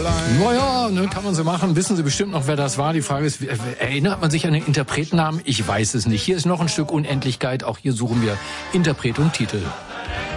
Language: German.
Naja, ne, kann man so machen. Wissen Sie bestimmt noch, wer das war? Die Frage ist, erinnert man sich an den Interpretennamen? Ich weiß es nicht. Hier ist noch ein Stück Unendlichkeit. Auch hier suchen wir Interpret und Titel.